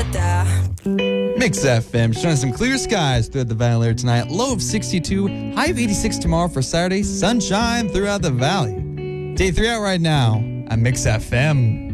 Mix FM showing some clear skies throughout the valley tonight. Low of 62, high of 86 tomorrow for Saturday. Sunshine throughout the valley. Day 3 out right now on Mix FM.